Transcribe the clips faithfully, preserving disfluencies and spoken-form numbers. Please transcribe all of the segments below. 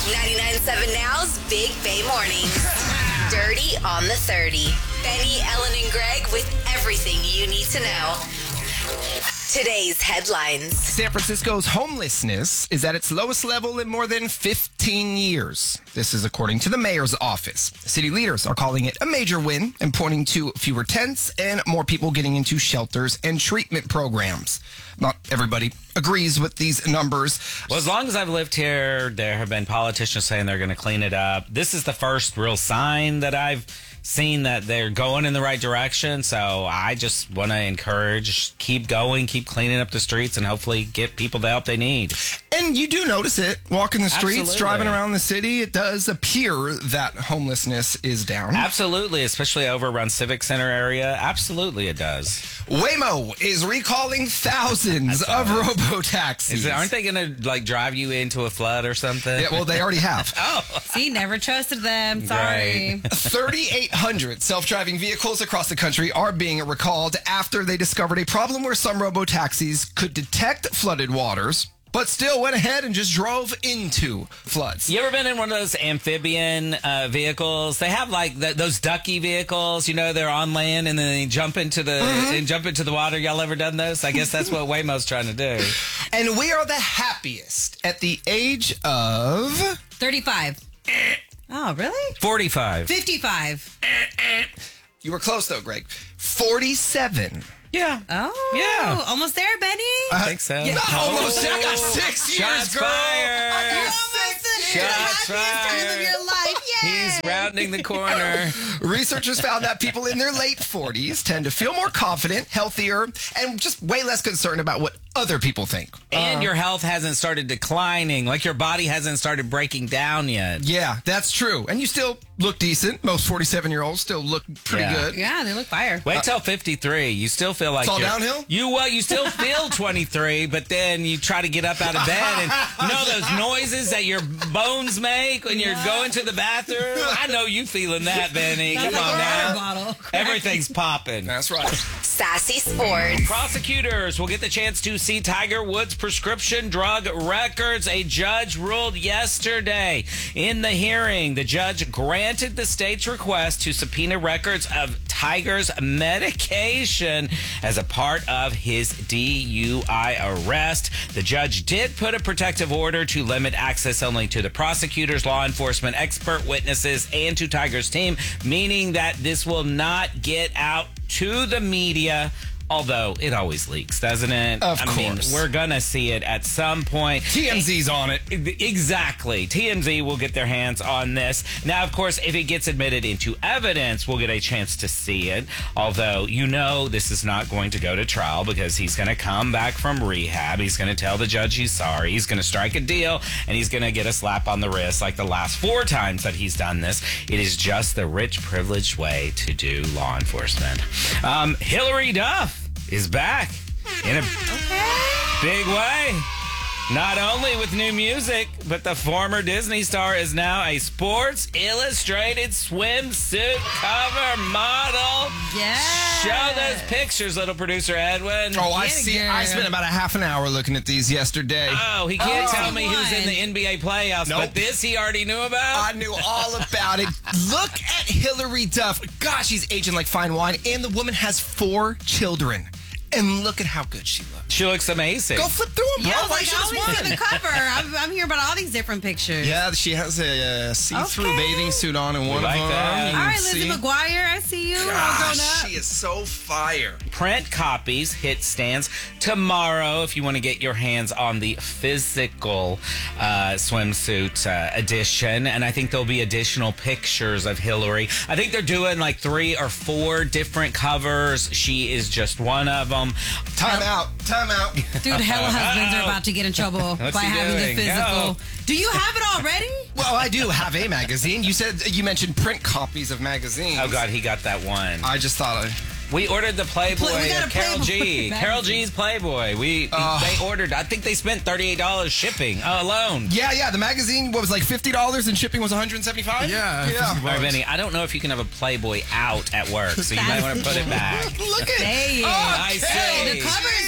ninety-nine point seven Now's Big Bay Mornings. Dirty on the thirty. Benny, Ellen, and Greg with everything you need to know. Today's headlines. San Francisco's homelessness is at its lowest level in more than fifteen years. This is according to the mayor's office. City leaders are calling it a major win and pointing to fewer tents and more people getting into shelters and treatment programs. Not everybody agrees with these numbers. Well, as long as I've lived here, there have been politicians saying they're going to clean it up. This is the first real sign that I've seen that they're going in the right direction. So I just want to encourage, keep going, keep cleaning up the streets, and hopefully get people the help they need. And you do notice it walking the streets, Absolutely. driving around the city. It does appear that homelessness is down. Absolutely, especially over around Civic Center area. Absolutely, it does. Waymo is recalling thousands of robo-taxis. Is it, aren't they going to like drive you into a flood or something? Yeah, well, they already have. Oh, See, never trusted them. Sorry. Right. thirty-eight hundred self-driving vehicles across the country are being recalled after they discovered a problem where some robo-taxis could detect flooded waters, but still went ahead and just drove into floods. You ever been in one of those amphibian uh, vehicles? They have like th- those ducky vehicles. You know, they're on land and then they jump into the Mm-hmm. and jump into the water. Y'all ever done those? I guess that's what Waymo's trying to do. And we are the happiest at the age of... thirty-five. Oh, really? Forty-five. fifty-five. You were close, though, Greg. forty-seven. Yeah. Oh. Yeah. Almost there, Benny. I think so. Not almost. I got six years, Shots girl. fired. I got Almost six the years. Shots happiest time of fired. your life. Yay. He's rounding the corner. Researchers found that people in their late forties tend to feel more confident, healthier, and just way less concerned about what other people think. And your health hasn't started declining. Like your body hasn't started breaking down yet. Yeah, that's true. And you still look decent. Most forty-seven-year-olds still look pretty Yeah. good. Yeah, they look fire. Wait till fifty-three. You still feel like It's all you're- downhill? You well, you still feel twenty-three, but then you try to get up out of bed and you know those noises that your bones make when you're going to the bathroom. I know you feeling that, Benny. Come Sounds like on a now. water bottle. Everything's popping. That's right. Sassy Sports. Prosecutors will get the chance to see Tiger Woods' prescription drug records. A judge ruled yesterday in the hearing. The judge granted the state's request to subpoena records of Tiger's medication as a part of his D U I arrest. The judge did put a protective order to limit access only to the prosecutors, law enforcement, expert witnesses, and to Tiger's team, meaning that this will not get out to the media. Although it always leaks, doesn't it? Of I course. mean, we're going to see it at some point. T M Z's on it. Exactly. T M Z will get their hands on this. Now, of course, if it gets admitted into evidence, we'll get a chance to see it. Although, you know, this is not going to go to trial because he's going to come back from rehab. He's going to tell the judge he's sorry. He's going to strike a deal, and he's going to get a slap on the wrist like the last four times that he's done this. It is just the rich, privileged way to do law enforcement. Um, Hillary Duff is back in a big way. Not only with new music, but the former Disney star is now a Sports Illustrated swimsuit cover model. Yeah. Show those pictures, little producer Edwin. Oh, I Get it, see. girl. I spent about a half an hour looking at these yesterday. Oh, he can't Oh, tell me who's in one. the N B A playoffs, Nope. but this he already knew about? I knew all about it. Look at Hillary Duff. Gosh, she's aging like fine wine. And the woman has four children. And look at how good she looks. She looks amazing. Go flip through them, bro. Yeah, I was Why like, she just always see won? the cover. I'm, I'm hearing about all these different pictures. Yeah, she has a uh, see-through Okay. bathing suit on in one like of them. that. You All right, can Lizzie see. McGuire, I see you. all grown Gosh, up. she is so fire. Print copies hit stands tomorrow if you want to get your hands on the physical uh, swimsuit uh, edition. And I think there'll be additional pictures of Hillary. I think they're doing like three or four different covers. She is just one of them. Time out. Time out. Dude, hella husbands are Uh-oh. about to get in trouble What's by he having doing? the physical. Go. Do you have it already? Well, I do have a magazine. You said you mentioned print copies of magazines. Oh, God, he got that one. I just thought I... We ordered the Playboy Pl- we got of a Carol G. Playboy Carol magazine. G's Playboy. We Oh. They ordered, I think they spent thirty-eight dollars shipping uh, alone. Yeah, yeah. The magazine, what was like fifty dollars and shipping was one hundred seventy-five dollars? Yeah, Yeah. fifty All right, Benny, I don't know if you can have a Playboy out at work, so you might That's want to put it back. Look at Say it. Okay. I see. The cover is fire,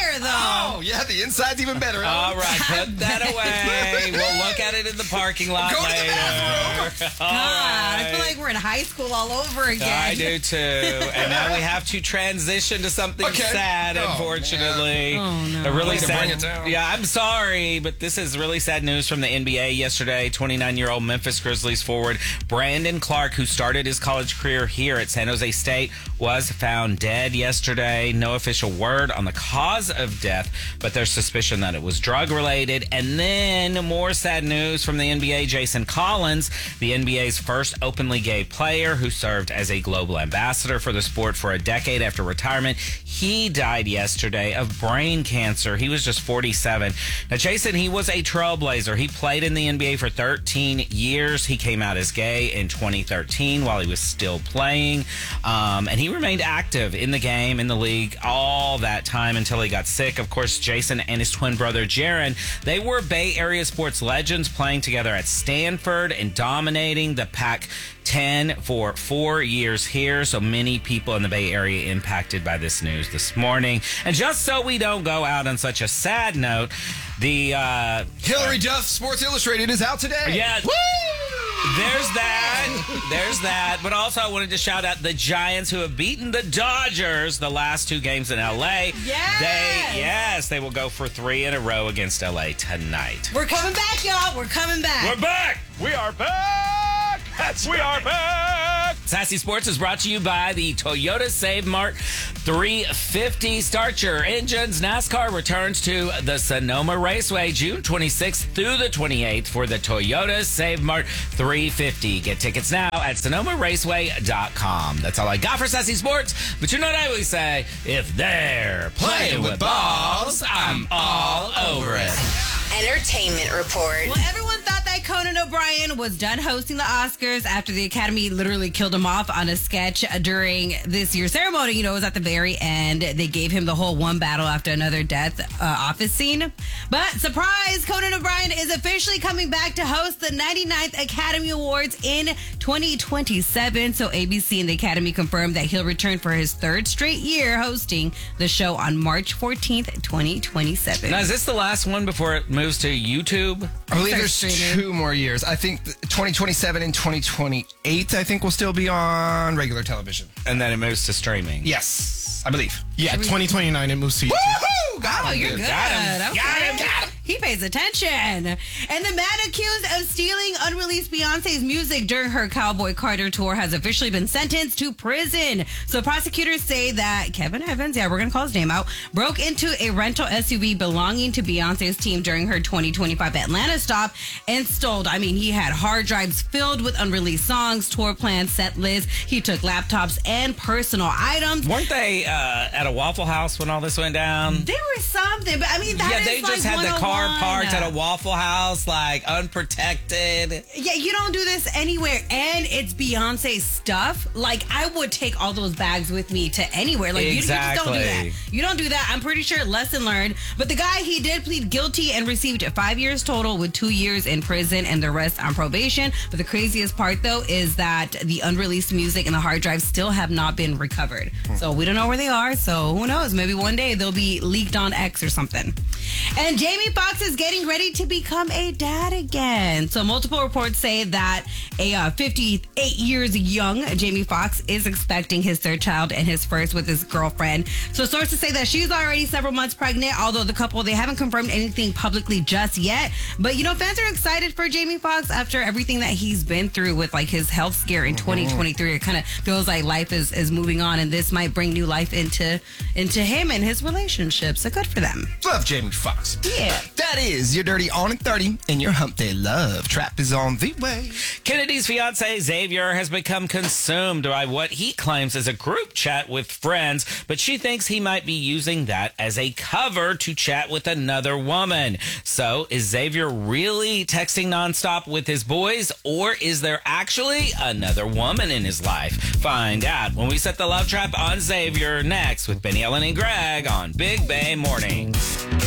better, though. Oh, yeah, the inside's even better. All right, put that away. We'll look at it in the parking lot Go to the later. bathroom. All God, I right. feel like we're in high school all over again. I do too. And now we have to transition to something Okay. sad, Oh, unfortunately. Oh, no. A really Way to sad. bring it down. Yeah, I'm sorry, but this is really sad news from the N B A yesterday. twenty-nine-year-old Memphis Grizzlies forward Brandon Clark, who started his college career here at San Jose State, was found dead yesterday. No official word on the cause of death, but there's suspicion that it was drug-related. And then more sad news from the N B A. Jason Collins, the N B A's first openly gay player who served as a global ambassador for the sport for a decade after retirement. He died yesterday of brain cancer. He was just forty-seven. Now, Jason, he was a trailblazer. He played in the N B A for thirteen years. He came out as gay in twenty thirteen while he was still playing. Um, and he remained active in the game, in the league, all that time until he got sick. Of course, Jason and his twin brother, Jaron, they were Bay Area sports legends, playing together at Stanford and dominating the Pac ten for four years here. So many people in the Bay Area impacted by this news this morning. And just so we don't go out on such a sad note, the uh, Hillary Duff, Sports Illustrated, is out today. Yeah. Woo! There's that. There's that. But also, I wanted to shout out the Giants, who have beaten the Dodgers the last two games in L A. Yes. They, yes, they will go for three in a row against L A tonight. We're coming back, y'all. We're coming back. We're back. We are back. we are back. Sassy Sports is brought to you by the Toyota Save Mart three fifty. Start your engines. NASCAR returns to the Sonoma Raceway June twenty-sixth through the twenty-eighth for the Toyota Save Mart three fifty. Get tickets now at sonoma raceway dot com. That's all I got for Sassy Sports. But you know what I always say? If they're playing with balls, I'm all over it. Entertainment Report. Well, everyone thought that Conan O'Brien was done hosting the Oscars after the Academy literally killed him off on a sketch during this year's ceremony. You know, it was at the very end. They gave him the whole one battle after another death uh, office scene. But surprise, Conan O'Brien is officially coming back to host the ninety-ninth Academy Awards in twenty twenty-seven. So A B C and the Academy confirmed that he'll return for his third straight year hosting the show on March fourteenth, twenty twenty-seven. Now, is this the last one before it moves to YouTube? I believe Start there's streaming. two more years. I think th- twenty twenty-seven and twenty twenty-eight, I think, will still be on regular television. And then it moves to streaming. Yes, I believe. Yeah, twenty twenty-nine, it moves to YouTube. Woohoo! Got Oh, him, you're dude. good. Got him. Okay. Got him. Got him. He pays attention. And the man accused of stealing unreleased Beyonce's music during her Cowboy Carter tour has officially been sentenced to prison. So prosecutors say that Kevin Evans, yeah, we're going to call his name out, broke into a rental S U V belonging to Beyonce's team during her twenty twenty-five Atlanta stop and stole. I mean, he had hard drives filled with unreleased songs, tour plans, set lists. He took laptops and personal items. Weren't they uh, at a Waffle House when all this went down? There was something, but I mean, that Yeah, is they like just had the car one oh one. parked at a Waffle House, like unprotected. Yeah, you don't do this anywhere, and it's Beyonce stuff. Like, I would take all those bags with me to anywhere. Like, you, you just don't do Exactly. that. You don't do that. I'm pretty sure, lesson learned. But the guy, he did plead guilty and received five years total with two years in prison and the rest on probation. But the craziest part, though, is that the unreleased music and the hard drives still have not been recovered. So we don't know where they are. So who knows? Maybe one day they'll be leaked on X or something. And Jamie Foxx is getting ready to become a dad again. So multiple reports say that a uh, fifty-eight years young Jamie Foxx is expecting his third child and his first with his girlfriend. So sources say that she's already several months pregnant, although the couple, they haven't confirmed anything publicly just yet. But, you know, fans are excited for Jamie Foxx after everything that he's been through with, like, his health scare in twenty twenty-three. It kind of feels like life is, is moving on, and this might bring new life into, into him and his relationship. So good for them. Love Jamie Foxx. Yeah. That is your Dirty On at thirty, and your Hump Day Love Trap is on the way. Kennedy's fiance Xavier has become consumed by what he claims is a group chat with friends, but she thinks he might be using that as a cover to chat with another woman. So is Xavier really texting nonstop with his boys, or is there actually another woman in his life? Find out when we set the love trap on Xavier next with Benny, Ellen, and Greg on Big Bay Mornings.